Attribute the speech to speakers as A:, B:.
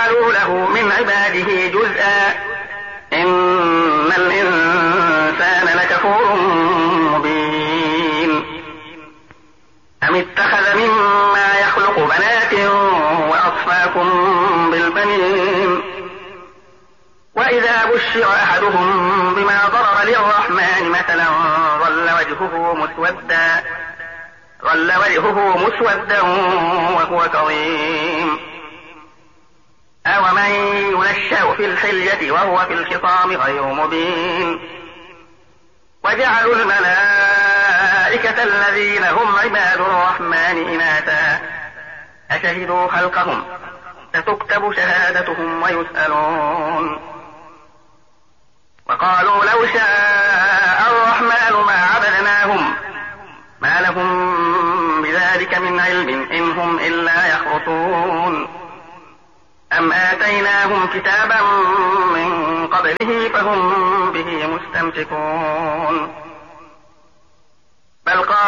A: وجعلوا له من عباده جزءا إن الإنسان لكفور مبين أم اتخذ مما يخلق بنات وأصفاكم بالبنين وإذا بشر أحدهم بما ضرب للرحمن مثلا ظل وجهه مسودا وهو كظيم أومن ينشأ في الحلية وهو في الخصام غير مبين وجعلوا الملائكة الذين هم عباد الرحمن إناثا أشهدوا خلقهم ستكتب شهادتهم ويسألون وقالوا لو شاء الرحمن ما عبدناهم ما لهم بذلك من علم إن هم إلا يخرصون أم آتيناهم كتابا من قبله فهم به مستمسكون بل